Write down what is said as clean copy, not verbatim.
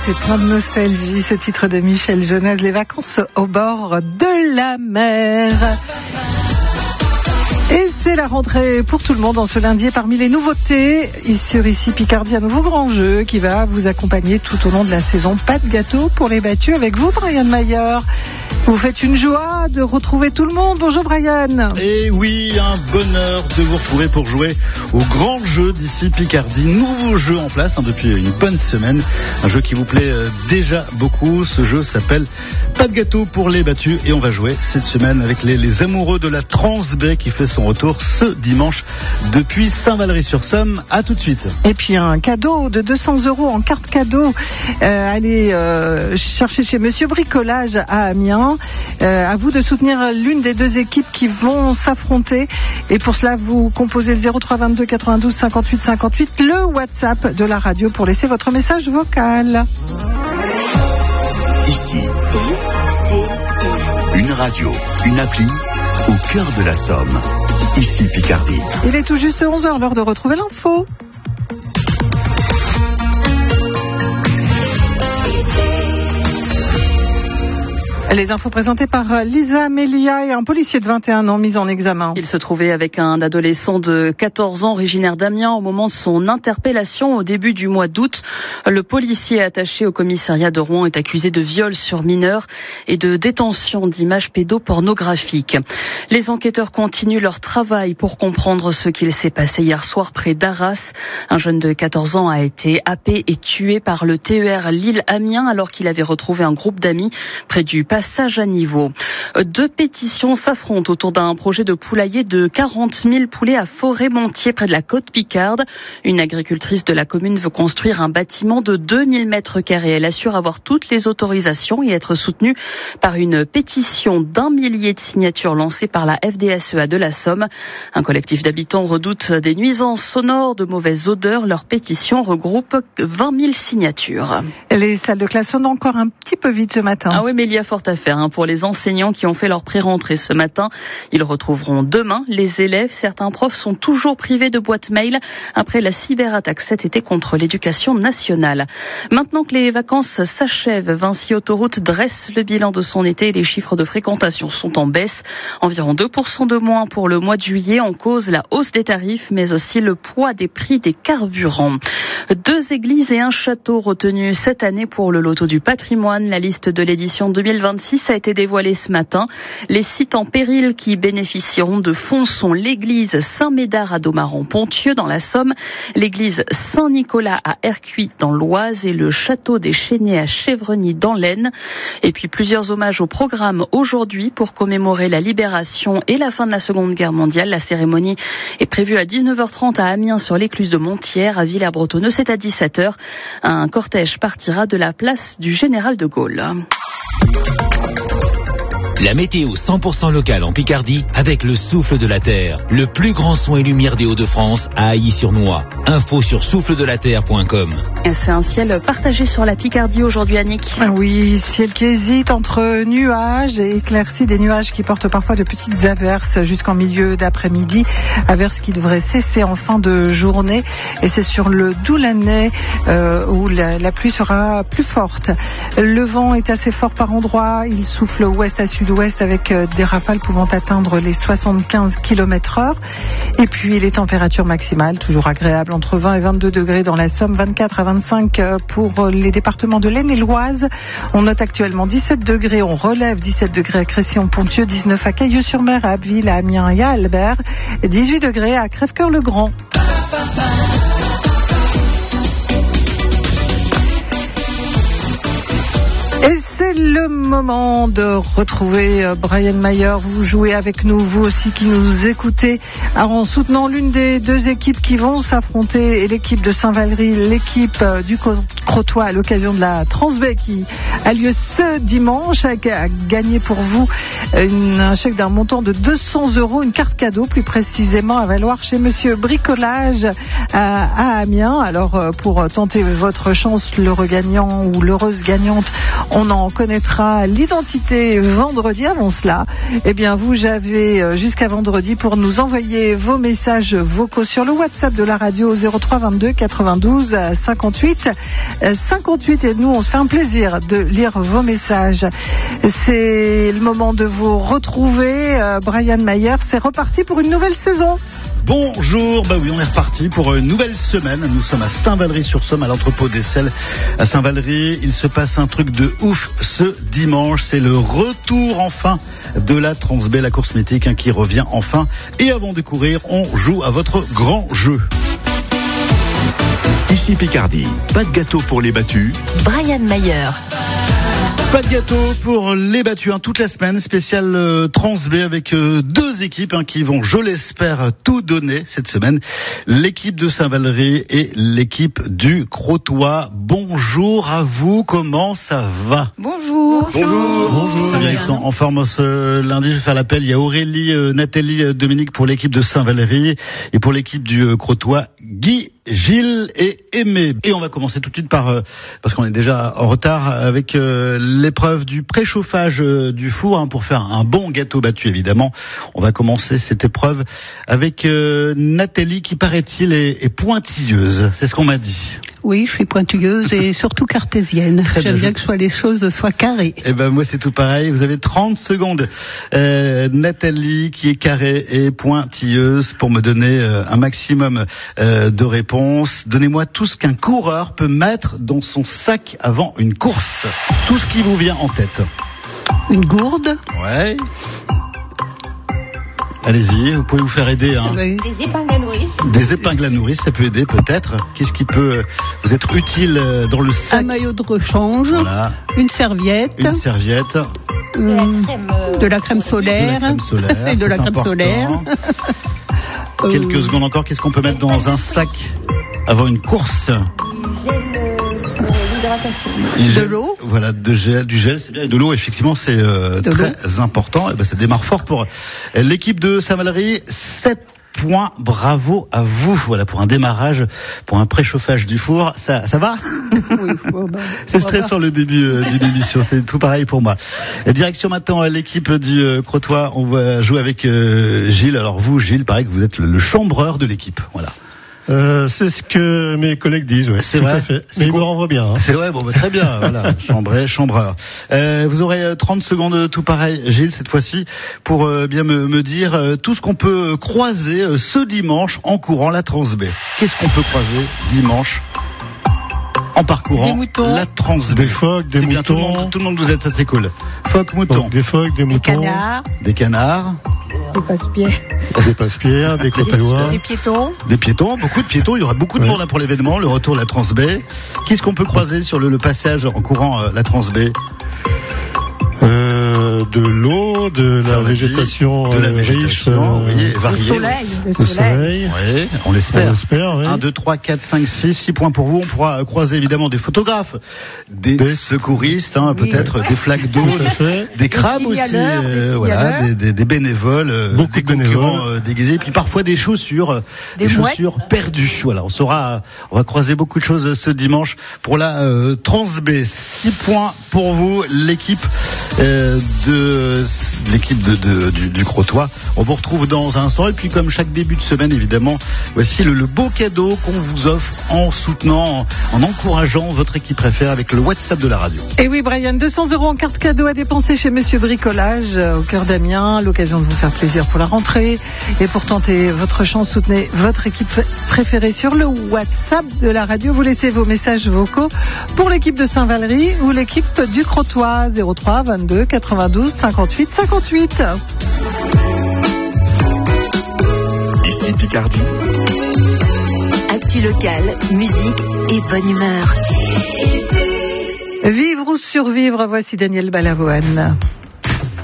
c'est plein de nostalgie, ce titre de Michel Jonas, les vacances au bord de la mer. Et c'est la rentrée pour tout le monde en ce lundi. Et parmi les nouveautés, sur Ici Picardie, un nouveau grand jeu qui va vous accompagner tout au long de la saison. Pas de gâteau pour les battus avec vous, Brian Mayer. Vous faites une joie de retrouver tout le monde. Bonjour Brian. Et oui, un bonheur de vous retrouver pour jouer au grand jeu d'Ici Picardie. Nouveau jeu en place depuis une bonne semaine. Un jeu qui vous plaît déjà beaucoup. Ce jeu s'appelle Pas de gâteau pour les battus. Et on va jouer cette semaine avec les amoureux de la Transbaie qui fait son retour ce dimanche depuis Saint-Valery-sur-Somme. À tout de suite. Et puis un cadeau de 200 € en carte cadeau. Allez chercher chez Monsieur Bricolage à Amiens. À vous de soutenir l'une des deux équipes qui vont s'affronter. Et pour cela, vous composez le 03 22 92 58 58, le WhatsApp de la radio pour laisser votre message vocal. Ici, une radio, une appli au cœur de la Somme. Ici Picardie. Il est tout juste 11h, l'heure de retrouver l'info. Les infos présentées par Lisa Melia et un policier de 21 ans mis en examen. Il se trouvait avec un adolescent de 14 ans originaire d'Amiens au moment de son interpellation au début du mois d'août. Le policier attaché au commissariat de Rouen est accusé de viol sur mineur et de détention d'images pédopornographiques. Les enquêteurs continuent leur travail pour comprendre ce qu'il s'est passé hier soir près d'Arras. Un jeune de 14 ans a été happé et tué par le TER Lille-Amiens alors qu'il avait retrouvé un groupe d'amis près du passage à niveau. Deux pétitions s'affrontent autour d'un projet de poulailler de 40 000 poulets à Forêt-Montier près de la côte Picarde. Une agricultrice de la commune veut construire un bâtiment de 2000 mètres carrés. Elle assure avoir toutes les autorisations et être soutenue par une pétition d'1 millier de signatures lancée par la FDSEA de la Somme. Un collectif d'habitants redoute des nuisances sonores, de mauvaises odeurs. Leur pétition regroupe 20 000 signatures. Les salles de classe sont encore un petit peu vides ce matin. Ah oui, mais il y a fort à faire pour les enseignants qui ont fait leur pré-rentrée ce matin. Ils retrouveront demain les élèves. Certains profs sont toujours privés de boîte mail après la cyberattaque cet été contre l'éducation nationale. Maintenant que les vacances s'achèvent, Vinci Autoroute dresse le bilan de son été et les chiffres de fréquentation sont en baisse. Environ 2% de moins pour le mois de juillet, en cause la hausse des tarifs mais aussi le poids des prix des carburants. 2 églises et un château retenus cette année pour le loto du patrimoine. La liste de l'édition 2026 a été dévoilée ce matin. Les sites en péril qui bénéficieront de fonds sont l'église Saint-Médard à Domaran-Ponthieu dans la Somme, l'église Saint-Nicolas à Ercuit dans l'Oise et le château des Chénets à Chevreny dans l'Aisne. Et puis plusieurs hommages au programme aujourd'hui pour commémorer la libération et la fin de la Seconde Guerre mondiale. La cérémonie est prévue à 19h30 à Amiens sur l'écluse de Montière. À Villers-Bretonneux, c'est à 17h. Un cortège partira de la place du Général de Gaulle. La météo 100% locale en Picardie avec le souffle de la terre. Le plus grand son et lumière des Hauts-de-France à Ailly-sur-Noix. Info sur souffledelaterre.com. C'est un ciel partagé sur la Picardie aujourd'hui, Annick. Oui, ciel qui hésite entre nuages et éclaircies, des nuages qui portent parfois de petites averses jusqu'en milieu d'après-midi. Averses qui devraient cesser en fin de journée. Et c'est sur le Doulanais où la pluie sera plus forte. Le vent est assez fort par endroits. Il souffle ouest à sud-ouest avec des rafales pouvant atteindre les 75 km/h. Et puis les températures maximales, toujours agréables, entre 20 et 22 degrés dans la Somme, 24 à 25 pour les départements de l'Aisne et l'Oise. On note actuellement 17 degrés, on relève 17 degrés à Crécy-en-Ponthieu, 19 à Cailleux-sur-Mer, à Abbeville, à Amiens et à Albert, 18 degrés à Crèvecœur-le-Grand. Et c'est le moment de retrouver Brian Mayer. Vous jouez avec nous, vous aussi qui nous écoutez, en soutenant l'une des deux équipes qui vont s'affronter, et l'équipe de Saint-Valery, l'équipe du Crotoy à l'occasion de la Transbaie qui a lieu ce dimanche, a gagné pour vous un chèque d'un montant de 200 €, une carte cadeau plus précisément à valoir chez Monsieur Bricolage à Amiens. Alors pour tenter votre chance, l'heureux gagnant ou l'heureuse gagnante, on en connaît connaîtra l'identité vendredi. Avant cela, eh bien, vous avez jusqu'à vendredi pour nous envoyer vos messages vocaux sur le WhatsApp de la radio 03 22 92 58 58. Et nous, on se fait un plaisir de lire vos messages. C'est le moment de vous retrouver. Brian Mayer, c'est reparti pour une nouvelle saison. Bonjour, bah oui, on est reparti pour une nouvelle semaine. Nous sommes à Saint-Valery-sur-Somme, à l'entrepôt des Selles. À Saint-Valery, il se passe un truc de ouf ce dimanche. C'est le retour enfin de la Transb, la course mythique qui revient enfin. Et avant de courir, on joue à votre grand jeu. Ici Picardie, pas de gâteau pour les battus. Brian Mayer. Pas de gâteau pour les battus, toute la semaine, spéciale Transb avec deux équipes qui vont, je l'espère, tout donner cette semaine. L'équipe de Saint-Valery et l'équipe du Crotoy. Bonjour à vous, comment ça va ? Bonjour. C'est bien, ils sont en forme ce lundi. Je vais faire l'appel. Il y a Aurélie, Nathalie, Dominique pour l'équipe de Saint-Valery et pour l'équipe du Crotoy, Guy, Gilles et Aimé. Et on va commencer tout de suite parce qu'on est déjà en retard avec l'épreuve du préchauffage du four pour faire un bon gâteau battu, évidemment. On va commencer cette épreuve avec Nathalie qui, paraît-il, est pointilleuse. C'est ce qu'on m'a dit. Oui, je suis pointilleuse et surtout cartésienne. J'aime bien que les choses soient carrées. Eh ben moi c'est tout pareil. Vous avez 30 secondes. Nathalie qui est carrée et pointilleuse pour me donner un maximum de réponses. Donnez-moi tout ce qu'un coureur peut mettre dans son sac avant une course. Tout ce qui vous vient en tête. Une gourde. Ouais. Allez-y, vous pouvez vous faire aider. Oui. Des épingles à nourrice. Des épingles à nourrice, ça peut aider peut-être. Qu'est-ce qui peut vous être utile dans le sac ? Un maillot de rechange. Voilà. Une serviette. Une serviette. De la crème solaire. Et de la crème solaire. Quelques secondes encore. Qu'est-ce qu'on peut mettre dans un sac avant une course ? De l'eau. Voilà, du gel, c'est bien. Et de l'eau, effectivement, c'est très important. Et ben, ça démarre fort pour l'équipe de Saint-Valery. 7 points, bravo à vous. Voilà, pour un démarrage, pour un préchauffage du four. Ça va ? Oui, c'est stressant le début d'une émission, c'est tout pareil pour moi. Direction maintenant l'équipe du Crotoy. On va jouer avec Gilles. Alors vous, Gilles, pareil que vous êtes le chambreur de l'équipe. Voilà. C'est ce que mes collègues disent, ouais. C'est tout vrai. À fait. Mais ils me renvoient bien. C'est vrai, bon, très bien, voilà. Chambreur. Vous aurez 30 secondes, tout pareil, Gilles, cette fois-ci, pour bien me dire tout ce qu'on peut croiser ce dimanche en courant la Transb. Qu'est-ce qu'on peut croiser dimanche en parcourant la Transb? Des phoques, des moutons. Tout le monde vous aide, ça c'est cool. Phoques, moutons. Des phoques, des moutons. Des canards. Des passe-pieds. Des passe-pierres, des clopalois. Des piétons. Des piétons, beaucoup de piétons. Il y aura beaucoup de monde pour l'événement, le retour de la Transb. Qu'est-ce qu'on peut croiser sur le passage en courant la Transb? De l'eau, de la végétation riche, variée. Le soleil. Oui, on l'espère. Oui. 1, 2, 3, 4, 5, 6, 6 points pour vous. On pourra croiser évidemment des photographes, des secouristes, peut-être des flaques d'eau, des crabes aussi, des bénévoles, beaucoup des de bénévoles déguisés, et puis parfois des chaussures, des chaussures perdues. Voilà, on va croiser beaucoup de choses ce dimanche pour la Transb. 6 points pour vous, l'équipe du Crotoy. On vous retrouve dans un instant et puis comme chaque début de semaine évidemment, voici le beau cadeau qu'on vous offre en soutenant, en encourageant votre équipe préférée avec le WhatsApp de la radio. Et oui Brian, 200 € en carte cadeau à dépenser chez Monsieur Bricolage au cœur d'Amiens, l'occasion de vous faire plaisir pour la rentrée et pour tenter votre chance, soutenez votre équipe préférée sur le WhatsApp de la radio. Vous laissez vos messages vocaux pour l'équipe de Saint-Valery ou l'équipe du Crotoy 03 22 92 58 58. Ici Picardie. Actu local, musique et bonne humeur. Vivre ou survivre, voici Daniel Balavoine.